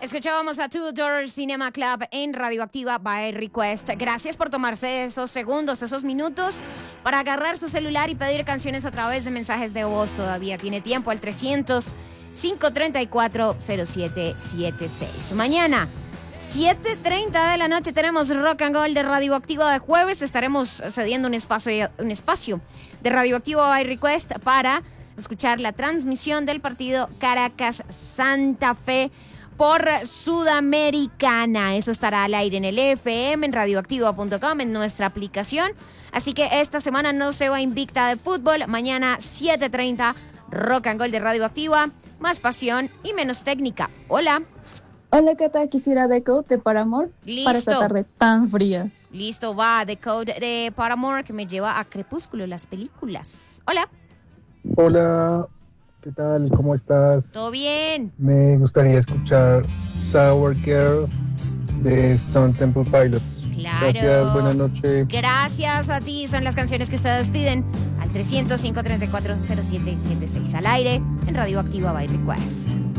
Escuchábamos a Two Door Cinema Club en Radioactiva by Request. Gracias por tomarse esos segundos, esos minutos para agarrar su celular y pedir canciones a través de mensajes de voz. Todavía tiene tiempo al 300-534-0776. Mañana, 7:30 de la noche, tenemos Rock and Gold de Radioactiva. De jueves estaremos cediendo un espacio de Radioactiva by Request para escuchar la transmisión del partido Caracas-Santa Fe por Sudamericana. Eso estará al aire en el FM, en radioactiva.com, en nuestra aplicación. Así que esta semana no se va invicta de fútbol. Mañana 7:30, Rock and Gold de Radioactiva. Más pasión y menos técnica. Hola. Hola, Cata. Quisiera The Code de Paramore. Listo. Para esta tarde tan fría. Listo, va The Code de Paramore, que me lleva a Crepúsculo, las películas. Hola. Hola, ¿qué tal? ¿Cómo estás? ¿Todo bien? Me gustaría escuchar Sour Girl de Stone Temple Pilots. Claro. Gracias, buenas noches. Gracias a ti. Son las canciones que ustedes piden al 300-534-0776 al aire en Radioactiva by Request.